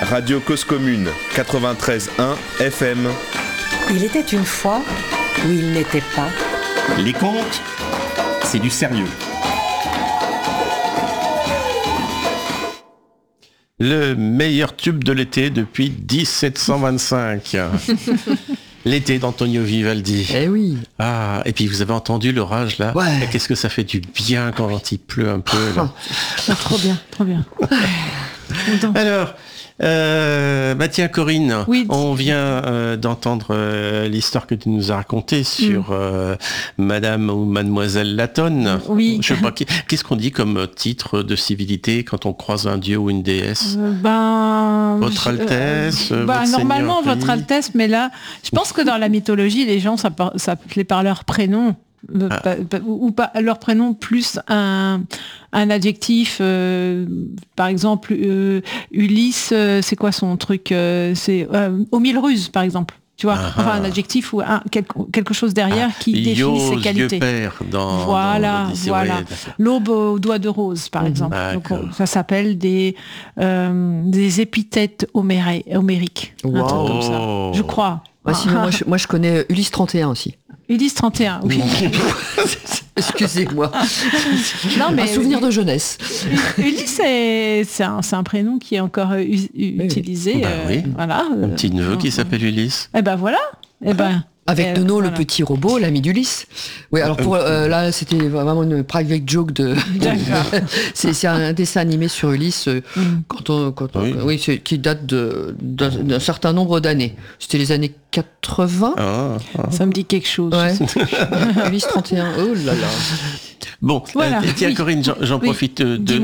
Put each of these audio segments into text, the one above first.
Radio Cause Commune, 93.1 FM. Il était une fois où il n'était pas. Les contes, c'est du sérieux. Le meilleur tube de l'été depuis 1725. L'été d'Antonio Vivaldi. Eh oui. Ah, et puis vous avez entendu l'orage là. Ouais. Et qu'est-ce que ça fait du bien quand il pleut un peu là. Trop bien, trop bien. Alors, tiens Corinne, oui, on vient d'entendre l'histoire que tu nous as racontée sur Madame ou Mademoiselle Latone. Oui. Je sais pas, qu'est-ce qu'on dit comme titre de civilité quand on croise un dieu ou une déesse? Votre Altesse, votre normalement Seigneur, Votre Altesse, mais là, je pense que dans la mythologie, les gens s'appelaient par leur prénom. Ou pas leur prénom plus un adjectif, par exemple Ulysse, c'est quoi son truc, c'est aux mille ruses par exemple, tu vois. Enfin un adjectif ou quelque chose derrière qui définit ses qualités. Voilà. L'aube aux doigts de rose par exemple. Donc, ça s'appelle des épithètes homériques, un truc comme ça, je crois. Ouais, sinon, moi je connais Ulysse 31 aussi. Ulysse 31, oui. Excusez-moi. Non, mais un souvenir de jeunesse. Ulysse, c'est un prénom qui est encore utilisé. Oui. Voilà. Un petit neveu qui s'appelle Ulysse. Eh ben voilà. Avec Nono, le petit robot, l'ami d'Ulysse. Oui, alors pour là, c'était vraiment une private joke c'est un dessin animé sur Ulysse qui date d'un certain nombre d'années. C'était les années 80. Ça me dit quelque chose. Ouais. Ulysse 31. Oh là là. Bon, voilà. Tiens Corinne, j'en profite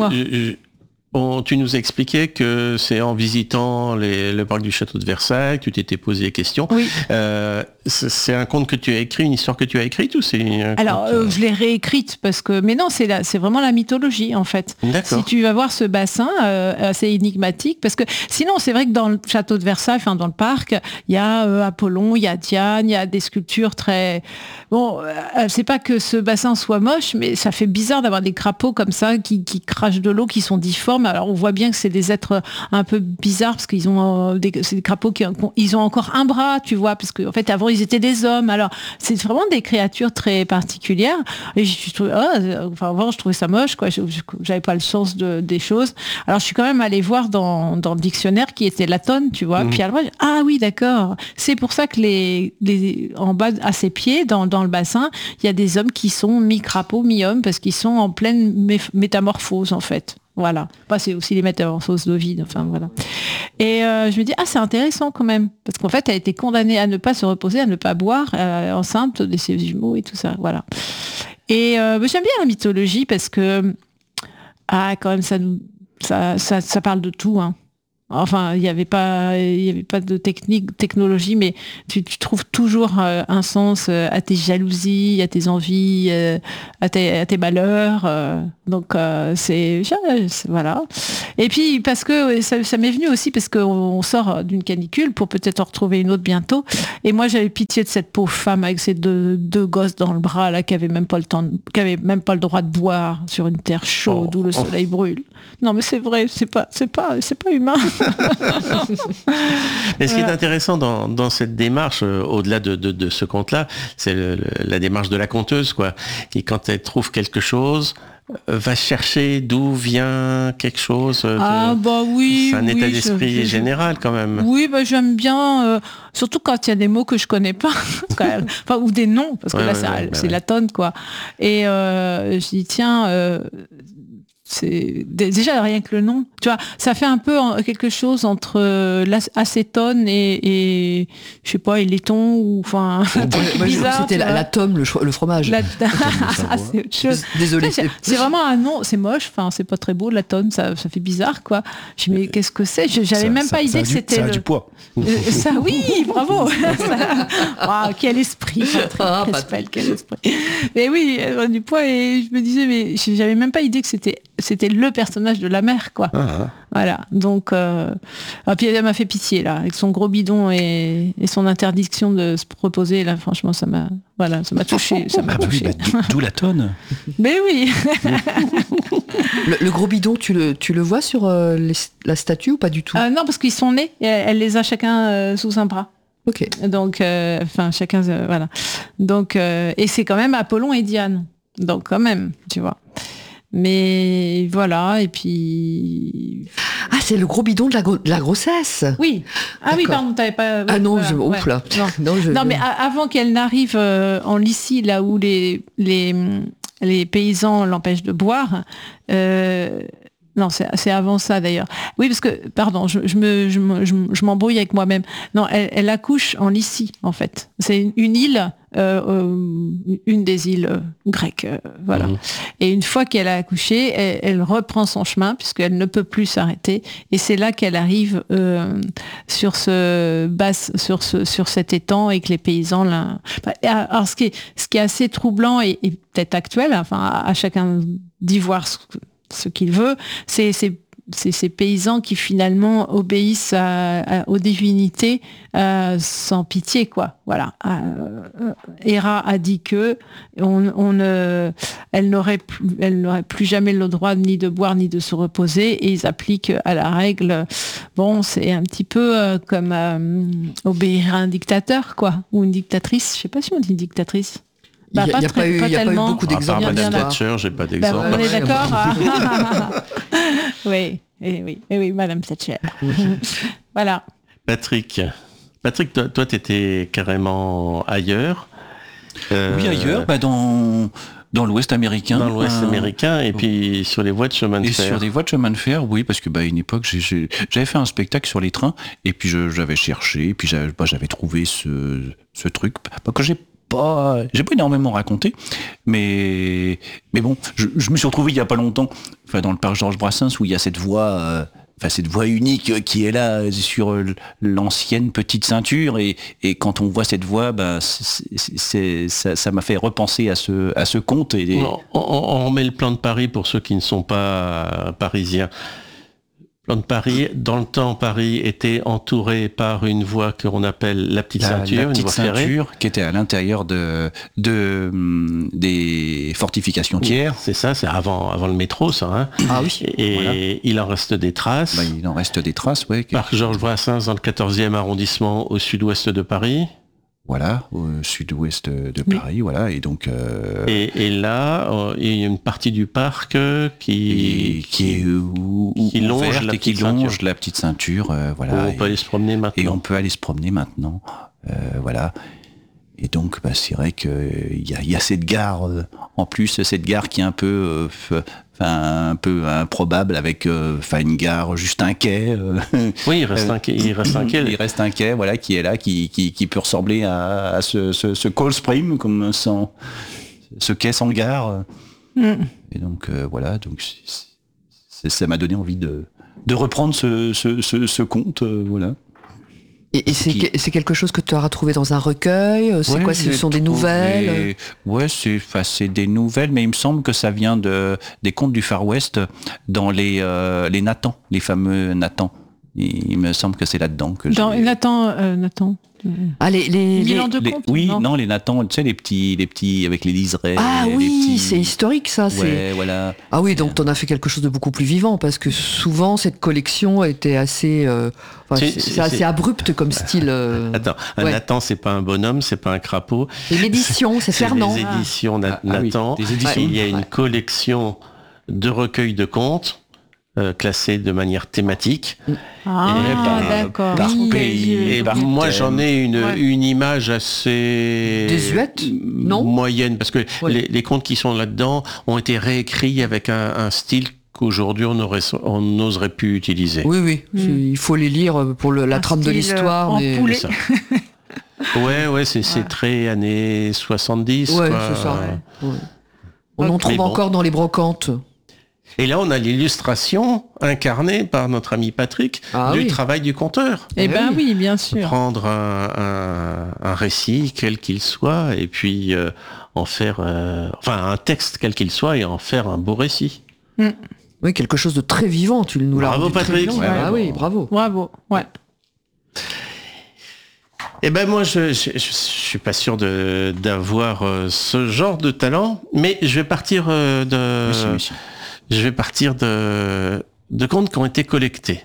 tu nous expliquais que c'est en visitant le parc du château de Versailles que tu t'étais posé des questions. Oui. C'est un conte que tu as écrit, une histoire que tu as écrite ou c'est Alors je l'ai réécrite mais non, c'est vraiment la mythologie en fait. D'accord. Si tu vas voir ce bassin assez énigmatique, parce que sinon c'est vrai que dans le château de Versailles, enfin dans le parc, il y a Apollon, il y a Diane, il y a des sculptures très c'est pas que ce bassin soit moche, mais ça fait bizarre d'avoir des crapauds comme ça qui crachent de l'eau, qui sont difformes. Alors on voit bien que c'est des êtres un peu bizarres parce qu'ils ont c'est des crapauds ils ont encore un bras, tu vois, parce qu'en fait avant ils étaient des hommes. Alors c'est vraiment des créatures très particulières. Et je trouvais ça moche, quoi. J'avais pas le sens des choses. Alors je suis quand même allée voir dans le dictionnaire qui était Latone, tu vois. Puis alors oui d'accord. C'est pour ça que en bas à ses pieds dans le bassin, il y a des hommes qui sont mi-crapauds, mi-hommes parce qu'ils sont en pleine métamorphose en fait. Voilà. C'est aussi les métamorphoses d'Ovide. Enfin voilà. Et je me dis c'est intéressant quand même parce qu'en fait elle a été condamnée à ne pas se reposer, à ne pas boire, enceinte de ses jumeaux et tout ça. Voilà. Et j'aime bien la mythologie parce que quand même ça parle de tout. Hein. Enfin, il n'y avait pas de technologie, mais tu trouves toujours un sens à tes jalousies, à tes envies, à tes malheurs. Donc voilà. Et puis parce que ça m'est venu aussi parce qu'on sort d'une canicule pour peut-être en retrouver une autre bientôt. Et moi j'avais pitié de cette pauvre femme avec ses deux gosses dans le bras là qui avait même pas le droit de boire sur une terre chaude où le soleil brûle. Non mais c'est vrai, c'est pas humain. Mais ce qui est intéressant dans cette démarche, au-delà de ce conte-là, c'est la démarche de la conteuse, quoi. Et quand elle trouve quelque chose, va chercher d'où vient quelque chose. C'est un état d'esprit général quand même. Oui, j'aime bien, surtout quand il y a des mots que je connais pas, quand même. Enfin, ou des noms, parce que c'est Latone, quoi. Et je dis tiens. C'est déjà rien que le nom, tu vois, ça fait un peu quelque chose entre l'acétone et je sais pas, et laiton ou enfin bizarre. C'était l'atome, le fromage. C'est autre chose. Désolé. C'est vraiment un nom, c'est moche, enfin c'est pas très beau, l'atome, ça fait bizarre quoi. Je me dis mais qu'est-ce que c'est? J'avais même pas idée que c'était ça a du poids. Ça oui, bravo. Quel esprit, quel esprit. Mais oui, du poids et je me disais mais j'avais même pas idée que c'était c'était le personnage de la mère, quoi. Voilà. Donc, puis elle m'a fait pitié là, avec son gros bidon et son interdiction de se proposer. Là, franchement, ça m'a touché. D'où la tonne. Mais oui. Le gros bidon, tu le vois sur la statue ou pas du tout? Non, parce qu'ils sont nés. Et elle les a chacun sous un bras. Ok. Donc, chacun, voilà. Donc, et c'est quand même Apollon et Diane. Donc, quand même, tu vois. Mais voilà, et puis... Ah, c'est le gros bidon de la grossesse. Oui. Ah oui, pardon, t'avais pas... Ah non, voilà, ouf là. Non, mais avant qu'elle n'arrive en Lycie, là où les paysans l'empêchent de boire... Non, c'est avant ça d'ailleurs. Oui, parce que, pardon, je m'embrouille avec moi-même. Non, elle accouche en Lycie, en fait. C'est une île, une des îles grecques, voilà. Et une fois qu'elle a accouché, elle reprend son chemin, puisqu'elle ne peut plus s'arrêter. Et c'est là qu'elle arrive sur cet étang et que les paysans... Alors, ce qui est assez troublant et peut-être actuel, enfin, à chacun d'y voir ce qu'il veut, c'est ces paysans qui finalement obéissent aux divinités sans pitié, quoi. Voilà. Héra a dit que elle n'aurait plus jamais le droit ni de boire ni de se reposer, et ils appliquent à la règle. Bon, c'est un petit peu comme obéir à un dictateur, quoi, ou une dictatrice. Je sais pas si on dit dictatrice. Il n'y a pas eu beaucoup d'exemples. Madame Thatcher, j'ai pas d'exemple. On est d'accord. Oui, Madame Thatcher. Voilà. Patrick, toi, t'étais carrément ailleurs. Oui, ailleurs, dans l'Ouest américain. Dans l'Ouest américain, et puis sur les voies de chemin de fer. Et sur des voies de chemin de fer, oui, parce que à une époque, j'avais fait un spectacle sur les trains, et puis j'avais cherché, et puis j'avais trouvé ce truc que j'ai pas énormément raconté, mais bon, je me suis retrouvé il y a pas longtemps, dans le parc Georges Brassens, où il y a cette voie unique qui est là sur l'ancienne petite ceinture, et quand on voit cette voie, ça m'a fait repenser à ce conte. On remet le plan de Paris pour ceux qui ne sont pas parisiens. Plan de Paris, dans le temps, Paris était entouré par une voie qu'on appelle la petite ceinture, la petite une voie ferrée, ceinture qui était à l'intérieur des fortifications tiers. C'est ça, c'est avant le métro, ça. Hein. Ah oui. Et voilà. Il en reste des traces. Il en reste des traces, oui. Parc Georges Brassens, dans le 14e arrondissement, au sud-ouest de Paris. Voilà, au sud-ouest de Paris, voilà, et donc... Et là, il y a une partie du parc qui longe la petite ceinture, voilà. On peut aller se promener maintenant. Et on peut aller se promener maintenant, voilà. Et donc, c'est vrai qu'il y a cette gare, en plus, cette gare qui est un peu improbable, avec une gare, juste un quai. Oui, il reste un quai. Il reste un quai, voilà, qui est là, qui peut ressembler à ce Cold Spring, comme ce quai sans gare. Et donc, voilà, donc ça m'a donné envie de reprendre ce conte, voilà. Et c'est quelque chose que tu auras trouvé dans un recueil? C'est quoi? Ce sont des nouvelles? Ouais, c'est des nouvelles, mais il me semble que ça vient des contes du Far West, dans les Nathan, les fameux Nathan. Il me semble que c'est là-dedans que dans Nathan. Ah, les bilans de compte. Oui, non, les Nathan, tu sais, les petits avec les liserés. Ah oui, c'est historique ça. Ouais, voilà. Ah oui, donc t'en as fait quelque chose de beaucoup plus vivant, parce que souvent cette collection était assez, c'est assez abrupt comme style. Attends, un Nathan, c'est pas un bonhomme, c'est pas un crapaud. Et l'édition, c'est Fernand. Les éditions Nathan. Oui, des éditions. Il y a une collection de recueils de contes. Classés de manière thématique. D'accord. Par pays. Et moi, j'en ai une image assez désuète, non, moyenne, parce que les contes qui sont là-dedans ont été réécrits avec un style qu'aujourd'hui on n'oserait plus utiliser. Oui. Il faut les lire pour la trame de l'histoire. Mais... C'est ça. Ouais, c'est très années 70. Ouais, quoi. c'est ça. Ouais. On en trouve encore dans les brocantes. Et là, on a l'illustration incarnée par notre ami Patrick du travail du conteur. Eh ben oui, bien sûr. Prendre un récit, quel qu'il soit, et puis en faire... un texte, quel qu'il soit, et en faire un beau récit. Oui, quelque chose de très vivant, tu nous l'as Bravo, rendu très Patrick. vivant. Ouais, Ah oui, bravo. Bravo, ouais. Eh ben moi, je suis pas sûr d'avoir ce genre de talent, mais je vais partir Merci. je vais partir de contes qui ont été collectés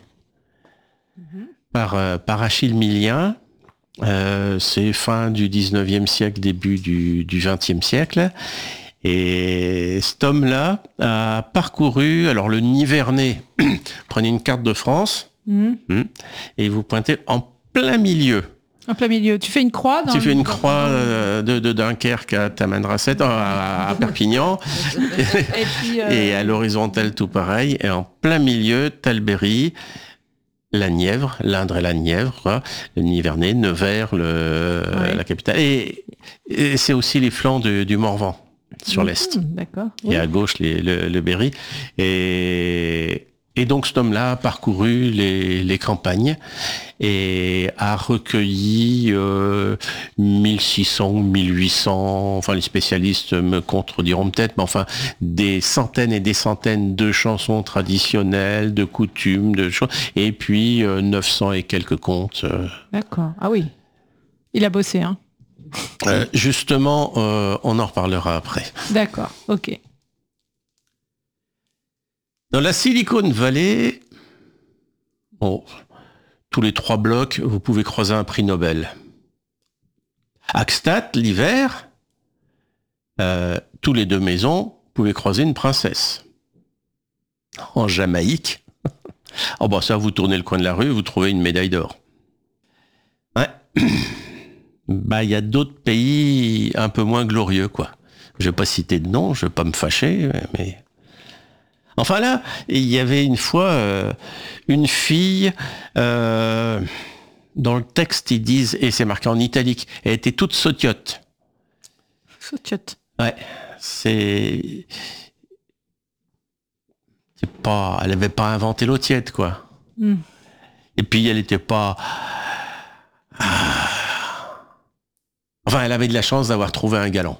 par Achille Millien. C'est fin du 19e siècle, début du 20e siècle. Et cet homme-là a parcouru, alors le Nivernais, prenez une carte de France, et vous pointez en plein milieu. En plein milieu. Tu fais une croix Tu fais une croix de Dunkerque à Tamanrasset, à Perpignan, Et puis, et à l'horizontale tout pareil, et en plein milieu, Talberry, la Nièvre, l'Indre et la Nièvre, quoi. Le Nivernais, Nevers, la capitale, et c'est aussi les flancs du Morvan, sur l'est. D'accord. Et à gauche, le Berry. Et donc, cet homme-là a parcouru les campagnes et a recueilli 1600 ou 1800, enfin les spécialistes me contrediront peut-être, mais enfin des centaines et des centaines de chansons traditionnelles, de coutumes, de choses, et puis 900 et quelques contes. D'accord. Ah oui. Il a bossé, hein. Justement, on en reparlera après. D'accord, ok. Dans la Silicon Valley, tous les 3 blocs, vous pouvez croiser un prix Nobel. Axtat, l'hiver, tous les 2 maisons, vous pouvez croiser une princesse. En Jamaïque, ça, vous tournez le coin de la rue, vous trouvez une médaille d'or. Ouais. Il y a d'autres pays un peu moins glorieux, quoi. Je vais pas citer de nom, je vais pas me fâcher, mais... Enfin là, il y avait une fois une fille, dans le texte ils disent, et c'est marqué en italique, elle était toute sautiote. Sautiote. Ouais, elle avait pas inventé l'eau tiède, quoi. Et puis elle était pas... Enfin, elle avait de la chance d'avoir trouvé un galant.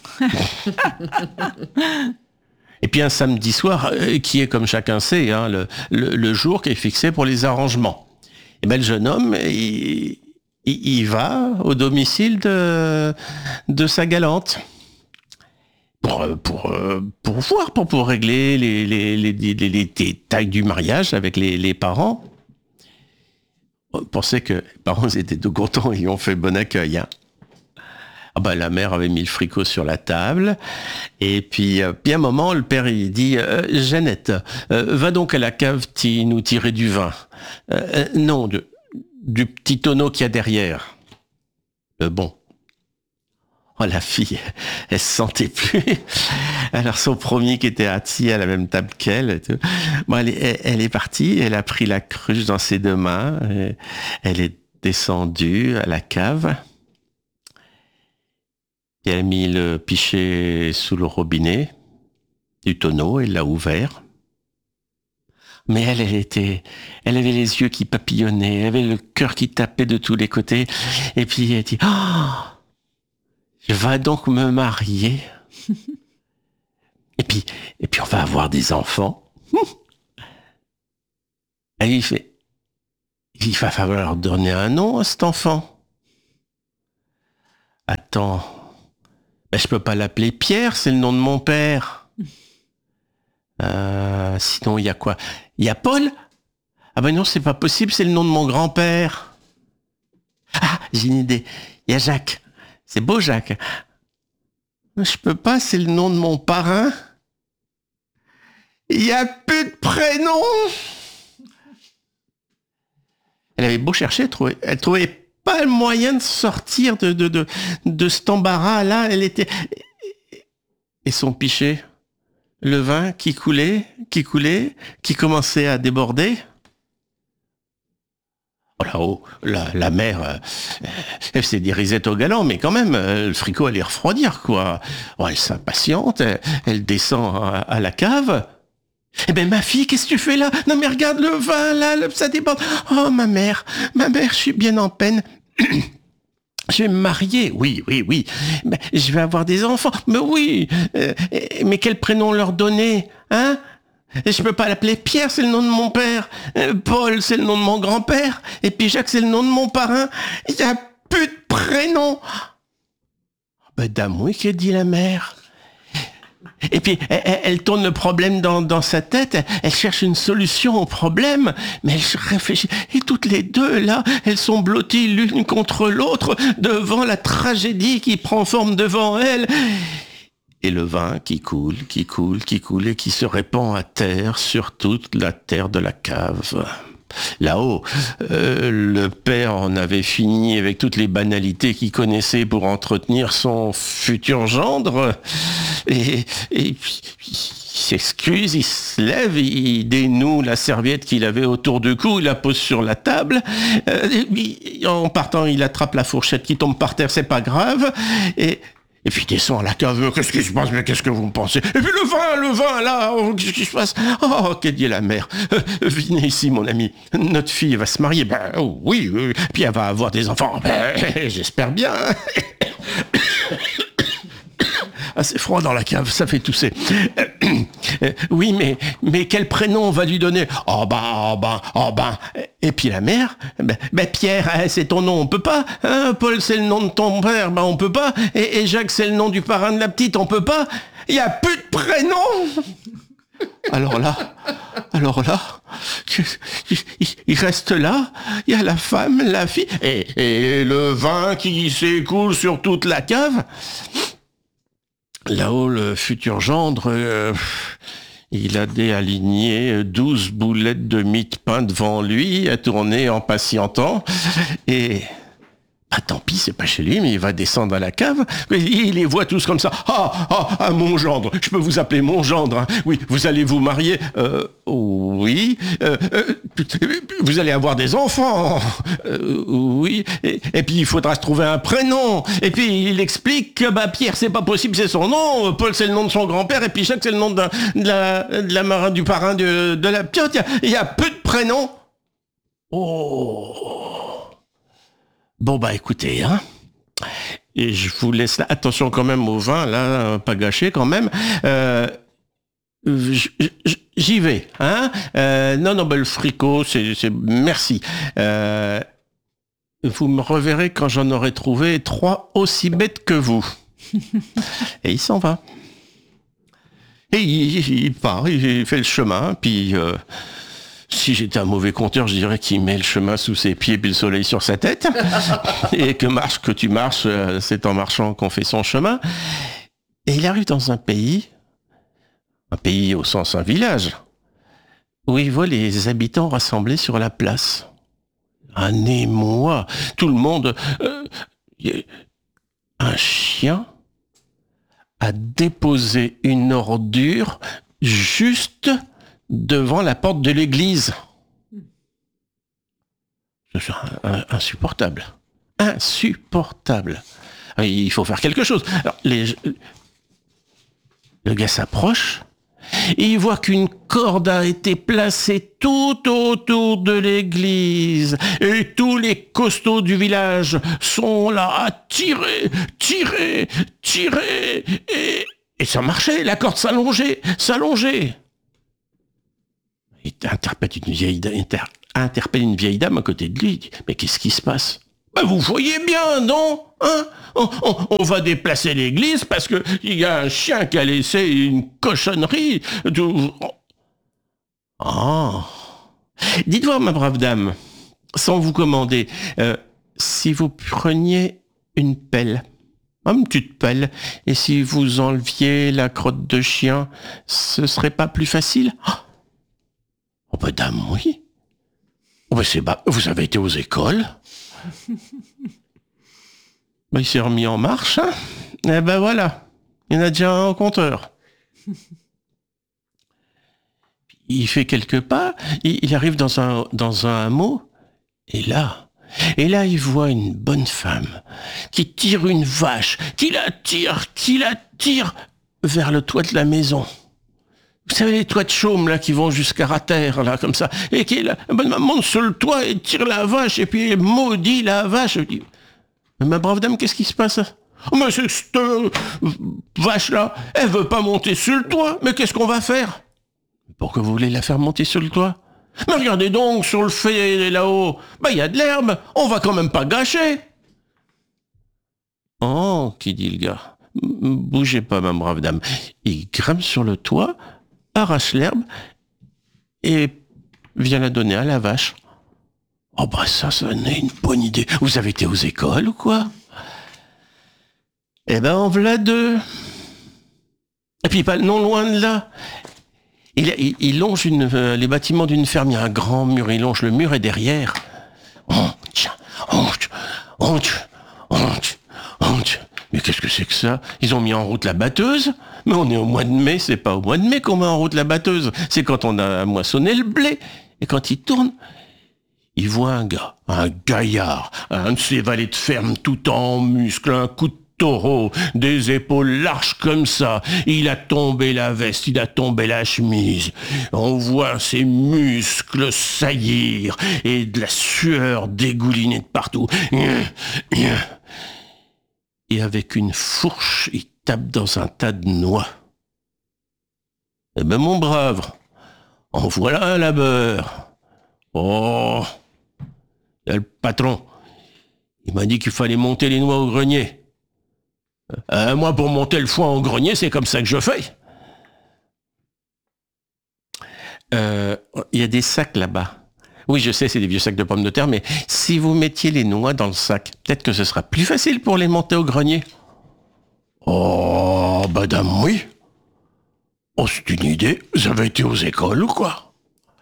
Et puis un samedi soir, qui est comme chacun sait, hein, le jour qui est fixé pour les arrangements. Et ben le jeune homme, il va au domicile de sa galante pour voir, pour régler les détails du mariage avec les parents. On pensait que les parents étaient tout contents, ils ont fait bon accueil, hein. La mère avait mis le fricot sur la table, et puis à un moment, le père il dit Jeannette, va donc à la cave nous tirer du vin. Non, du petit tonneau qu'il y a derrière. Bon. La fille, elle se sentait plus. Alors son premier qui était assis à la même table qu'elle, elle est partie, elle a pris la cruche dans ses 2 mains, elle est descendue à la cave. Et elle a mis le pichet sous le robinet du tonneau, elle l'a ouvert. Mais elle avait les yeux qui papillonnaient, elle avait le cœur qui tapait de tous les côtés. Et puis elle dit, je vais donc me marier. et puis on va avoir des enfants. Elle lui fait, il va falloir donner un nom à cet enfant. Attends. Je peux pas l'appeler Pierre, c'est le nom de mon père. Sinon, il y a quoi? Il y a Paul? Non, c'est pas possible, c'est le nom de mon grand-père. J'ai une idée. Il y a Jacques. C'est beau, Jacques. Je peux pas, c'est le nom de mon parrain. Il y a plus de prénom. Elle avait beau chercher, elle trouvait pas le moyen de sortir de cet embarras-là. Elle était... Et son pichet, le vin qui coulait, qui commençait à déborder. La mère, elle s'est dit risette au galant, mais quand même, le fricot allait refroidir, quoi. Elle s'impatiente, elle descend à la cave. Ma fille, qu'est-ce que tu fais là? Non mais regarde le vin là, ça déborde. Oh ma mère, je suis bien en peine. Je vais me marier, oui. Je vais avoir des enfants, mais oui. Mais quel prénom leur donner, hein? Et je peux pas l'appeler Pierre, c'est le nom de mon père. Paul, c'est le nom de mon grand-père. Et puis Jacques, c'est le nom de mon parrain. Il y a plus de prénom. Ben, dame, oui, que dit la mère. Et puis, elle tourne le problème dans sa tête, elle cherche une solution au problème, mais elle réfléchit. Et toutes les deux, là, elles sont blotties l'une contre l'autre devant la tragédie qui prend forme devant elles. Et le vin qui coule, qui coule, qui coule et qui se répand à terre sur toute la terre de la cave. Là-haut, le père en avait fini avec toutes les banalités qu'il connaissait pour entretenir son futur gendre. Et puis, il s'excuse, il se lève, il dénoue la serviette qu'il avait autour du cou, il la pose sur la table. En partant, il attrape la fourchette qui tombe par terre, c'est pas grave. Et puis il descend à la cave, qu'est-ce qui se passe, mais qu'est-ce que vous me pensez? Et puis le vin, là, qu'est-ce qui se passe? Oh, qu'est-ce dit la mère? Venez ici, mon ami, notre fille va se marier, oui, puis elle va avoir des enfants, j'espère bien. Ah, c'est froid dans la cave, ça fait tousser. Oui, mais quel prénom on va lui donner? Oh ben. Et puis la mère, Pierre, c'est ton nom, on peut pas. Hein, Paul, c'est le nom de ton père, on peut pas. Et Jacques, c'est le nom du parrain de la petite, on peut pas. Il y a plus de prénom. Alors là, il reste là, il y a la femme, la fille, et le vin qui s'écoule sur toute la cave. Là-haut, le futur gendre, il a aligné 12 boulettes de mie de pain devant lui, à tourner en patientant, et... tant pis, c'est pas chez lui, mais il va descendre à la cave. Il les voit tous comme ça. Ah, mon gendre. Je peux vous appeler mon gendre. Hein. Oui, vous allez vous marier. Oui. Vous allez avoir des enfants. Oui. Et puis il faudra se trouver un prénom. Et puis il explique que Pierre, c'est pas possible, c'est son nom. Paul, c'est le nom de son grand-père. Et puis Jacques, c'est le nom de la marin du parrain de la piote. Il y a peu de prénoms. Oh. Bon, écoutez, hein. Et je vous laisse là. Attention quand même au vin, là, pas gâché quand même. J'y vais, hein. Non, le fricot, c'est merci. Vous me reverrez quand j'en aurai trouvé 3 aussi bêtes que vous. Et il s'en va. Et il part, il fait le chemin, puis... si j'étais un mauvais conteur, je dirais qu'il met le chemin sous ses pieds puis le soleil sur sa tête. Et que tu marches, c'est en marchant qu'on fait son chemin. Et il arrive dans un pays au sens un village, où il voit les habitants rassemblés sur la place. Un émoi, tout le monde... un chien a déposé une ordure juste... devant la porte de l'église. C'est insupportable. Insupportable. Il faut faire quelque chose. Alors, le gars s'approche et il voit qu'une corde a été placée tout autour de l'église et tous les costauds du village sont là à tirer et ça marchait, la corde s'allongeait. Il interpelle une vieille dame à côté de lui. Il dit, mais qu'est-ce qui se passe? Vous voyez bien, non? Hein? On va déplacer l'église parce que il y a un chien qui a laissé une cochonnerie. Dites-moi, ma brave dame, sans vous commander, si vous preniez une pelle, une petite pelle, et si vous enleviez la crotte de chien, ce serait pas plus facile? Dame, oui. Vous avez été aux écoles. Il s'est remis en marche. Hein. Et voilà. Il y en a déjà un au compteur. Il fait quelques pas. Il arrive dans un hameau. Et là, il voit une bonne femme qui tire une vache, qui la tire vers le toit de la maison. Vous savez, les toits de chaume, là, qui vont jusqu'à la terre, là, comme ça, et qui, là, monte sur le toit et tire la vache, et puis maudit la vache. Je dis, mais ma brave dame, qu'est-ce qui se passe? Mais c'est cette vache-là, elle veut pas monter sur le toit, mais qu'est-ce qu'on va faire? Pourquoi vous voulez la faire monter sur le toit? Mais regardez donc, sur le fait là-haut, il y a de l'herbe, on va quand même pas gâcher. Oh, qui dit le gars, bougez pas, ma brave dame. Il grimpe sur le toit, arrache l'herbe et vient la donner à la vache. Oh ça n'est une bonne idée. Vous avez été aux écoles ou quoi? Eh ben, en voilà deux. Et puis, pas non loin de là. Il longe les bâtiments d'une ferme, il y a un grand mur, il longe le mur et derrière. Mais qu'est-ce que c'est que ça? Ils ont mis en route la batteuse? Mais on est au mois de mai, c'est pas au mois de mai qu'on met en route la batteuse. C'est quand on a moissonné le blé. Et quand il tourne, il voit un gars, un gaillard, un de ces valets de ferme tout en muscles, un coup de taureau, des épaules larges comme ça. Il a tombé la veste, il a tombé la chemise. On voit ses muscles saillir et de la sueur dégouliner de partout. Et avec une fourche, il tape dans un tas de noix. Eh ben, mon brave, en voilà un labeur. Oh, il y a le patron. Il m'a dit qu'il fallait monter les noix au grenier. Moi, pour monter le foin au grenier, c'est comme ça que je fais. Il y a des sacs là-bas. Oui, je sais, c'est des vieux sacs de pommes de terre, mais si vous mettiez les noix dans le sac, peut-être que ce sera plus facile pour les monter au grenier. Oh, dame, oui. Oh, c'est une idée. Vous avez été aux écoles ou quoi?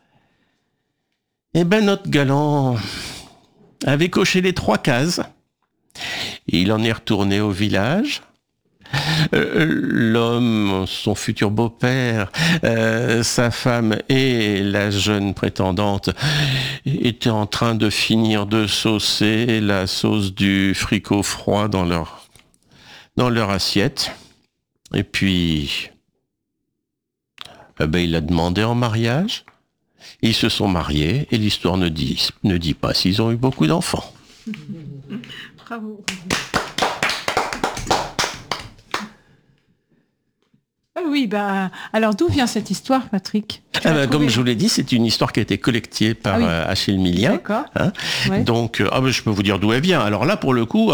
Eh ben, notre galant avait coché les 3 cases. Il en est retourné au village. L'homme, son futur beau-père, sa femme et la jeune prétendante étaient en train de finir de saucer la sauce du fricot froid dans leur assiette. Et puis, il l'a demandé en mariage. Ils se sont mariés et l'histoire ne dit pas s'ils ont eu beaucoup d'enfants. Bravo. Oui, alors d'où vient cette histoire, Patrick? Comme je vous l'ai dit, c'est une histoire qui a été collectée par Achille Millien. D'accord. Ouais. Donc, je peux vous dire d'où elle vient. Alors là, pour le coup,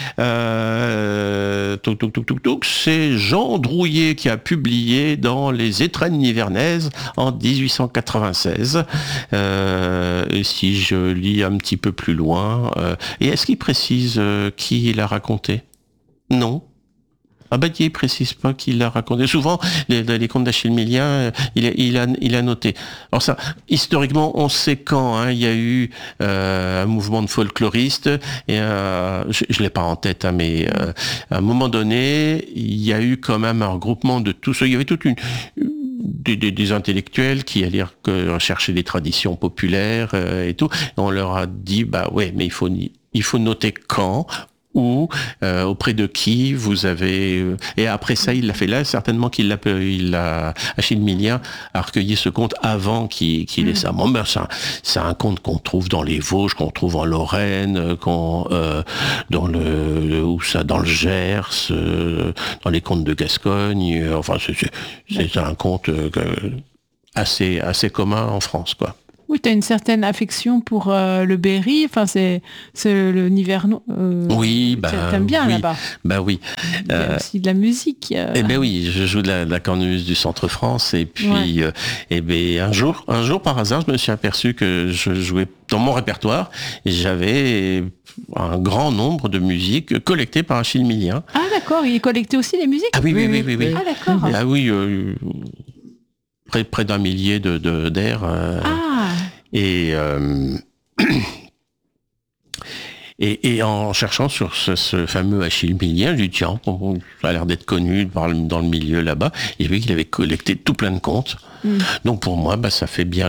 c'est Jean Drouillet qui a publié dans Les Étrennes nivernaises en 1896. Et si je lis un petit peu plus loin, et est-ce qu'il précise qui l'a raconté? Non. Il précise pas qui l'a raconté. Souvent, les contes d'Achille Millien, il a noté. Alors ça, historiquement, on sait quand il y a eu un mouvement de folkloristes. Et je l'ai pas en tête, mais à un moment donné, il y a eu quand même un regroupement de tout ça. Il y avait toute des intellectuels qui allaient chercher des traditions populaires et tout. Et on leur a dit, mais il faut noter quand, ou auprès de qui vous avez... Et après ça, il l'a fait là, certainement Achille Millien a recueilli ce conte avant qu'il ait ça. C'est un conte qu'on trouve dans les Vosges, qu'on trouve en Lorraine, dans le Gers, dans les contes de Gascogne. C'est un conte assez commun en France, quoi. Oui, tu as une certaine affection pour le Berry, c'est le Nivernois. Oui, t'aimes bien là-bas. Oui. Il y a aussi de la musique. Oui, je joue de la cornemuse du Centre-France et puis un jour par hasard, je me suis aperçu que je jouais dans mon répertoire et j'avais un grand nombre de musiques collectées par Achille Millien. Ah d'accord, il collectait aussi les musiques? Ah oui. Ah d'accord. Ah oui. Près d'1 millier d'air. Et en cherchant sur ce fameux Achille Millien, j'ai dit tiens, ça a l'air d'être connu dans le milieu là-bas. Et j'ai vu qu'il avait collecté tout plein de contes. Donc pour moi, ça fait bien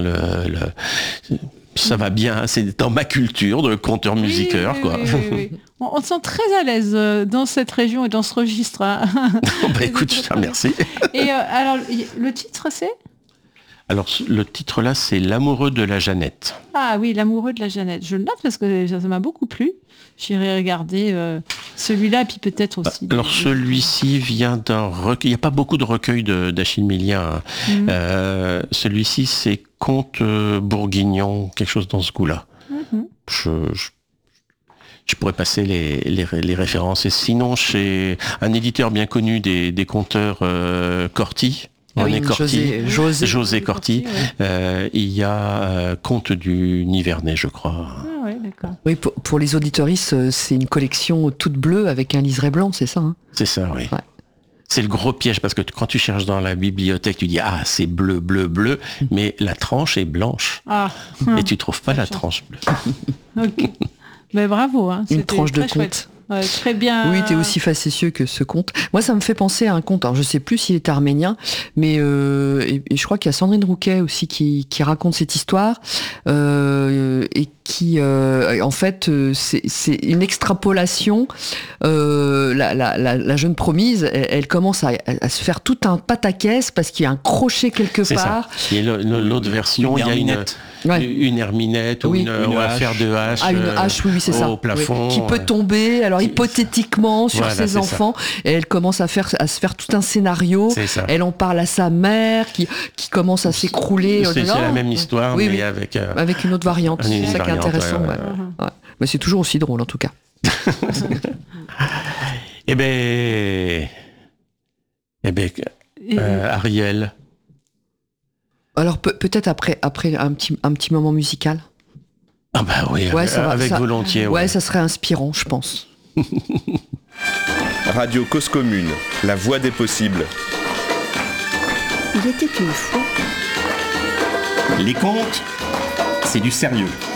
ça va bien, c'est dans ma culture de conteur-musiqueur, quoi. Oui. On se sent très à l'aise dans cette région et dans ce registre. Écoute, je te remercie. Et alors, le titre, c'est Alors le titre là, c'est L'amoureux de la Jeannette. Ah oui, L'amoureux de la Jeannette. Je le note parce que ça m'a beaucoup plu. J'irai regarder celui-là, puis peut-être aussi. Alors celui-ci vient d'un recueil. Il n'y a pas beaucoup de recueils d'Achille Millien. Celui-ci, c'est Conte bourguignon, quelque chose dans ce goût-là. Je pourrais passer les références. Et sinon, chez un éditeur bien connu des conteurs, Corti, José Corti, il y a Conte du Nivernais, je crois. Ah ouais, d'accord. Oui, pour les auditeuristes, c'est une collection toute bleue avec un liseré blanc, c'est ça, hein? C'est ça, oui. Ouais. C'est le gros piège, parce que quand tu cherches dans la bibliothèque, tu dis « Ah, c'est bleu, bleu, bleu », mais la tranche est blanche. Et tu trouves pas la tranche bleue. Ok. Mais bravo. Hein. Une tranche de conte. Ouais, très bien. Oui, t'es aussi facétieux que ce conte. Moi, ça me fait penser à un conte. Alors, je sais plus s'il est arménien, mais et je crois qu'il y a Sandrine Rouquet aussi qui raconte cette histoire et qui, en fait, c'est une extrapolation. La jeune promise, elle commence à se faire tout un pataquès parce qu'il y a un crochet quelque part. Ça. Et l'autre version, il y a une herminette ou une affaire de hache. Ah, une hache, oui, c'est ça. Au plafond. Qui peut tomber, alors hypothétiquement, sur ses enfants. Et elle commence à se faire tout un scénario. Elle en parle à sa mère, qui commence à s'écrouler. C'est la même histoire, mais avec une autre variante. C'est ça qui est intéressant. Ouais. Mais c'est toujours aussi drôle, en tout cas. Eh ben, Ariel. Alors peut-être après un petit moment musical. Ah bah oui, avec volontiers. Ouais, ça serait inspirant, je pense. Radio Cause Commune, la voix des possibles. Il était une fois. Les contes, c'est du sérieux.